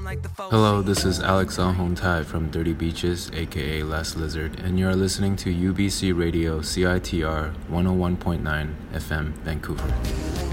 Hello, this is Alex Alhontai from Dirty Beaches, aka Last Lizard, and you are listening to UBC Radio CITR 101.9 FM, Vancouver.